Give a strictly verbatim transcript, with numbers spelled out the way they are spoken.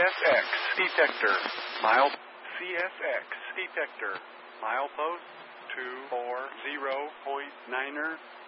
S X detector. Mile C S X detector. Milepost two four zero point niner.